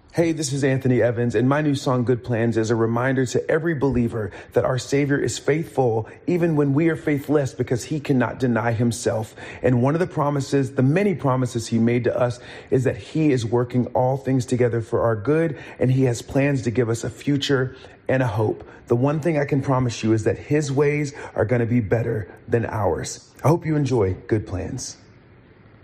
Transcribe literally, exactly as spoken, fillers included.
Hey, this is Anthony Evans, and my new song, Good Plans, is a reminder to every believer that our Savior is faithful even when we are faithless because he cannot deny himself. And one of the promises, the many promises he made to us, is that he is working all things together for our good, and he has plans to give us a future and a hope. The one thing I can promise you is that his ways are going to be better than ours. I hope you enjoy Good Plans.